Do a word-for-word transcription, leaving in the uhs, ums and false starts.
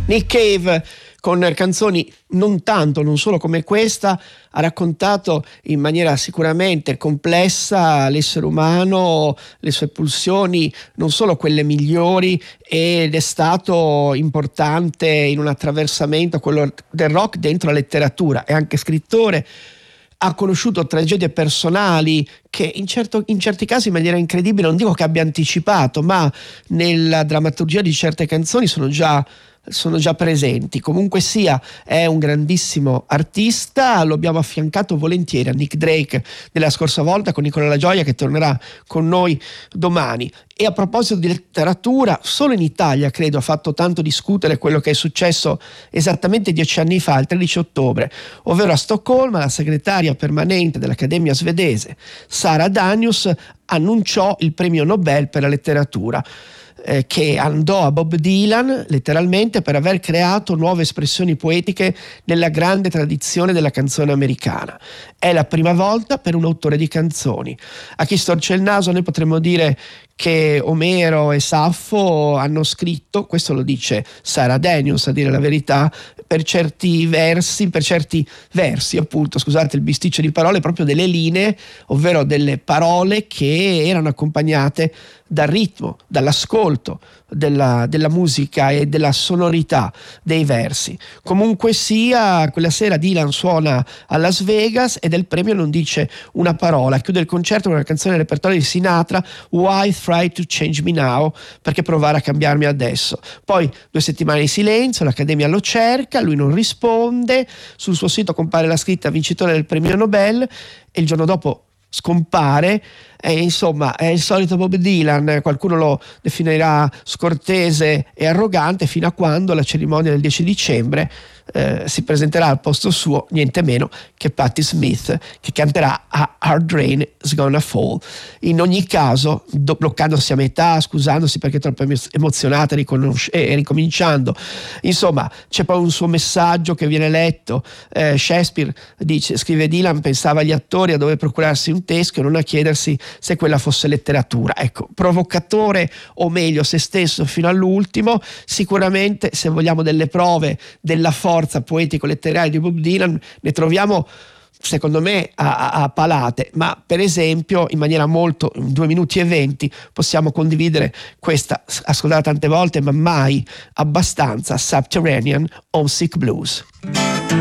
Nick Cave con canzoni non tanto, non solo come questa, ha raccontato in maniera sicuramente complessa l'essere umano, le sue pulsioni, non solo quelle migliori, ed è stato importante in un attraversamento, quello del rock, dentro la letteratura. È anche scrittore, ha conosciuto tragedie personali che in, certo, in certi casi in maniera incredibile, non dico che abbia anticipato, ma nella drammaturgia di certe canzoni sono già sono già presenti. Comunque sia, è un grandissimo artista, lo abbiamo affiancato volentieri a Nick Drake nella scorsa volta con Nicola La Gioia, che tornerà con noi domani. E a proposito di letteratura, solo in Italia credo ha fatto tanto discutere quello che è successo esattamente dieci anni fa, il tredici ottobre, ovvero a Stoccolma la segretaria permanente dell'Accademia svedese Sara Danius annunciò il premio Nobel per la letteratura, eh, che andò a Bob Dylan letteralmente per aver creato nuove espressioni poetiche nella grande tradizione della canzone americana. È la prima volta per un autore di canzoni. A chi storce il naso noi potremmo dire che Omero e Saffo hanno scritto, questo lo dice Sara Danius a dire la verità, per certi versi, per certi versi appunto, scusate il bisticcio di parole, proprio delle linee, ovvero delle parole che erano accompagnate dal ritmo, dall'ascolto della, della musica e della sonorità dei versi. Comunque sia, quella sera Dylan suona a Las Vegas e del premio non dice una parola. Chiude il concerto con una canzone del repertorio di Sinatra, Why Try to Change Me Now, perché provare a cambiarmi adesso. Poi due settimane di silenzio, l'Accademia lo cerca, lui non risponde, sul suo sito compare la scritta vincitore del premio Nobel e il giorno dopo scompare. E insomma è il solito Bob Dylan, qualcuno lo definirà scortese e arrogante, fino a quando la cerimonia del dieci dicembre eh, si presenterà al posto suo niente meno che Patti Smith, che canterà a Hard Rain is Gonna Fall. In ogni caso, do, bloccandosi a metà, scusandosi perché è troppo emozionata e eh, ricominciando, insomma c'è poi un suo messaggio che viene letto. eh, Shakespeare dice, scrive Dylan, pensava agli attori a dover procurarsi un teschio, non a chiedersi se quella fosse letteratura. Ecco, provocatore, o meglio se stesso fino all'ultimo. Sicuramente, se vogliamo delle prove della forza poetico-letteraria di Bob Dylan, ne troviamo secondo me a, a palate, ma per esempio in maniera molto, in due minuti e venti possiamo condividere questa, ascoltata tante volte ma mai abbastanza, Subterranean Homesick Blues.